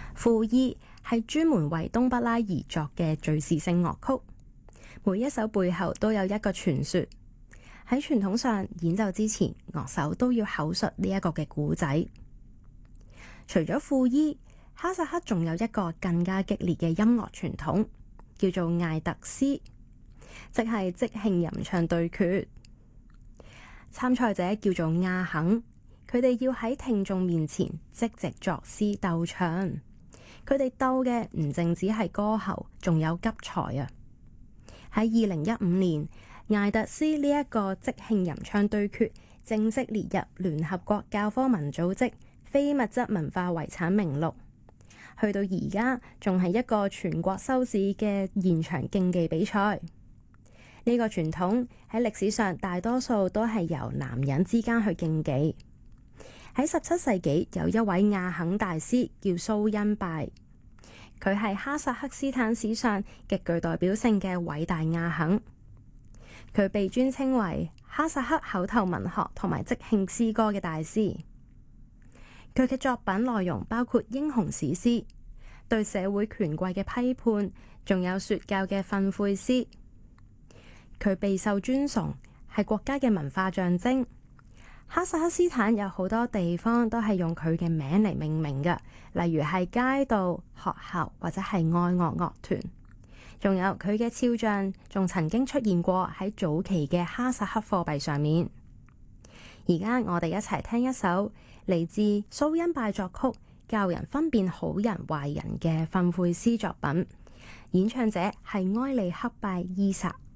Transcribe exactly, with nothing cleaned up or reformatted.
庫伊係專門為冬不拉而作嘅敘事性樂曲，每一首背後都有一個傳說。喺傳統上，演奏之前，樂手都要口述呢一個嘅故仔。除咗庫伊，哈薩克仲有一個更加激烈嘅音樂傳統，叫做艾特斯，即係即興吟唱對決。參賽者叫做亞肯，佢哋要喺聽眾面前即席作詩鬥唱。佢哋鬥嘅唔淨止係歌喉，仲有急才啊！喺二零一五年，艾特斯呢一個即興吟唱對決正式列入聯合國教科文組織非物質文化遺產名錄。去到而家，仲係一個全國收視嘅現場競技比賽。呢個傳統喺歷史上大多數都係由男人之間去競技。喺十七世紀，有一位亞肯大師叫蘇恩拜，佢係哈薩克斯坦史上極具代表性嘅偉大亞肯。佢被尊稱為哈薩克口頭文學同埋即興詩歌嘅大師。佢嘅作品內容包括英雄史詩、對社會權貴嘅批判，仲有說教嘅訓誨詩。佢備受尊崇，係國家嘅文化象徵。哈薩克斯坦有好多地方都係用佢嘅名嚟命名嘅，例如係街道、學校或者係愛樂樂團。仲有佢嘅肖像，仲曾經出現過喺早期嘅哈薩克貨幣上面。而家我哋一齊聽一首嚟自蘇恩拜作曲，教人分辨好人壞人嘅訓誨詩作品。演唱者係埃利克拜伊薩。